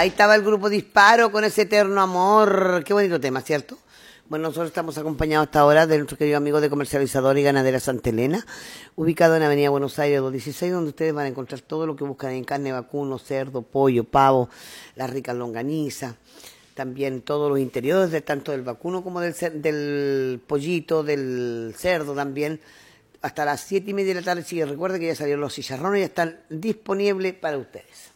Ahí estaba el grupo Disparo con ese eterno amor. Qué bonito tema, ¿cierto? Bueno, nosotros estamos acompañados hasta ahora de nuestro querido amigo de Comercializadora y Ganadera Santa Elena, ubicado en Avenida Buenos Aires 216, donde ustedes van a encontrar todo lo que buscan en carne, vacuno, cerdo, pollo, pavo, las ricas longanizas, también todos los interiores, de tanto del vacuno como del pollito, del cerdo también. Hasta las 7:30 de la tarde, sí, recuerden que ya salieron los chicharrones y ya están disponibles para ustedes.